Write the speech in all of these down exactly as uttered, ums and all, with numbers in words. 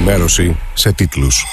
Ενημέρωση σε τίτλους.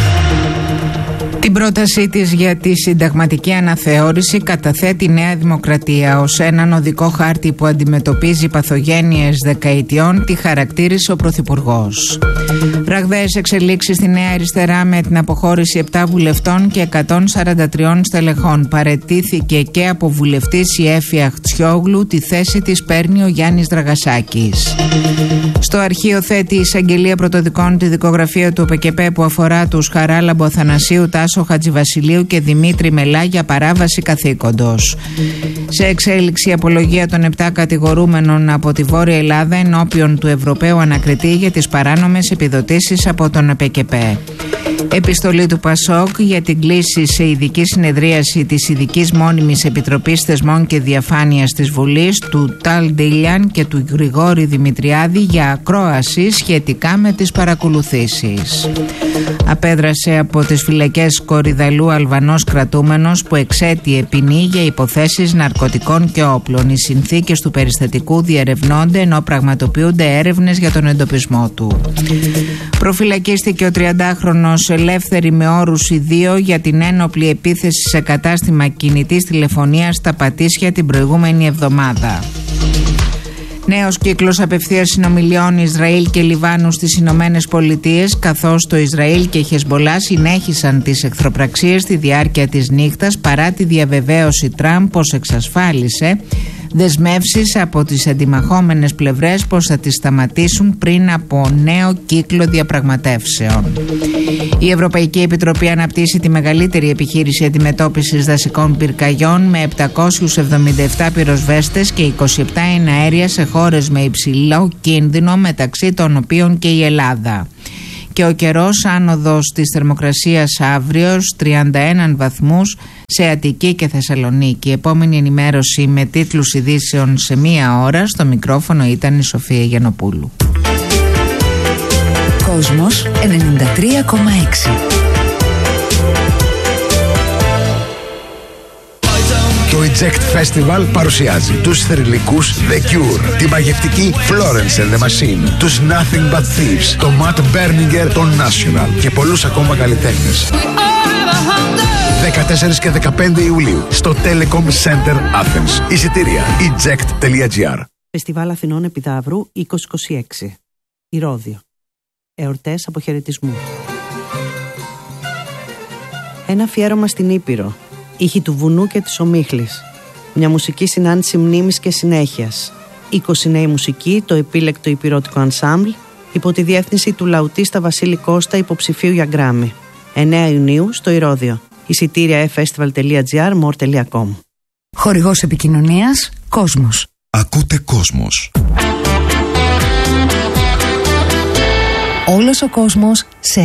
Την πρότασή της για τη συνταγματική αναθεώρηση καταθέτει η Νέα Δημοκρατία. Ως έναν οδικό χάρτη που αντιμετωπίζει παθογένειες δεκαετιών, τη χαρακτήρισε ο Πρωθυπουργός. Ραγδαίες εξελίξεις στη Νέα Αριστερά με την αποχώρηση επτά βουλευτών και εκατόν σαράντα τρία στελεχών. Παραιτήθηκε και από βουλευτής η Έφη Αχτσιόγλου, τη θέση της παίρνει ο Γιάννης Δραγασάκης. Στο αρχείο θέτει η Εισαγγελία Πρωτοδικών τη δικογραφία του ΟΠΕΚΕΠΕ που αφορά τους Χαράλαμπο Αθανασίου, Τάσο Χατζηβασιλείου και Δημήτρη Μελά για παράβαση καθήκοντος. Σε εξέλιξη η απολογία των επτά κατηγορούμενων από τη Βόρεια Ελλάδα ενώπιον του Ευρωπαίου Ανακριτή για τις παράνομες επιδοτήσεις από τον ΟΠΕΚΕΠΕ. Επιστολή του Πασόκ για την κλήση σε ειδική συνεδρίαση της Ειδικής Μόνιμης Επιτροπής Θεσμών και Διαφάνειας της Βουλής του Ταλ Ντίλιαν και του Γρηγόρη Δημητριάδη για ακρόαση σχετικά με τις παρακολουθήσεις. Απέδρασε από τις φυλακές Κορυδαλού Αλβανός κρατούμενος που εξέτειε ποινή για υποθέσεις ναρκωτικών και όπλων. Οι συνθήκες του περιστατικού διερευνώνται ενώ πραγματοποιούνται έρευνες για τον εντοπισμό του. Προφυλακίστηκε ο τριαντάχρονος ελεύθερη με όρους οι δύο για την ένοπλη επίθεση σε κατάστημα κινητής τηλεφωνίας στα Πατήσια την προηγούμενη εβδομάδα. Νέος κύκλος απευθείας συνομιλιών Ισραήλ και Λιβάνου στις Ηνωμένες Πολιτείες, καθώς το Ισραήλ και η Χεσμολά συνέχισαν τις εχθροπραξίες στη διάρκεια της νύχτας παρά τη διαβεβαίωση Τραμπ πως εξασφάλισε δεσμεύσεις από τις αντιμαχόμενες πλευρές πως θα τις σταματήσουν πριν από νέο κύκλο διαπραγματεύσεων. Η Ευρωπαϊκή Επιτροπή αναπτύσσει τη μεγαλύτερη επιχείρηση αντιμετώπισης δασικών πυρκαγιών με επτακόσιους εβδομήντα επτά πυροσβέστες και είκοσι επτά εναέρια σε χώρες με υψηλό κίνδυνο, μεταξύ των οποίων και η Ελλάδα. Και ο καιρός άνοδος της θερμοκρασίας αύριο τριάντα ένα βαθμούς σε Αττική και Θεσσαλονίκη. Επόμενη ενημέρωση με τίτλους ειδήσεων σε μία ώρα. Στο μικρόφωνο ήταν η Σοφία Γιαννοπούλου. Κόσμος ενενήντα τρία κόμμα έξι. Το Eject Festival παρουσιάζει τους θρυλικούς The Cure, τη μαγευτική Florence and the Machine, τους Nothing But Thieves, το Matt Berninger, το National και πολλούς ακόμα καλλιτέχνες. δεκατέσσερις και δεκαπέντε Ιουλίου στο Telecom Center Athens. Εισιτήρια eject τελεία gr. Φεστιβάλ Αθηνών Επιδαύρου είκοσι είκοσι έξι. Ηρώδειο. Εορτές αποχαιρετισμού. Ένα αφιέρωμα στην Ήπειρο. Ήχοι του βουνού και της ομίχλης. Μια μουσική συνάντηση μνήμης και συνέχειας. είκοσι νέοι μουσικοί, το επίλεκτο υπηρώτικο ανσάμπλ, υπό τη διεύθυνση του λαουτίστα Βασίλη Κώστα, υποψηφίου για Γκράμι. εννέα Ιουνίου στο Ηρώδειο. Εισιτήρια e-festival τελεία gr, more τελεία com. Χορηγός επικοινωνίας Κόσμος. Ακούτε Κόσμος. Όλος ο κόσμος σε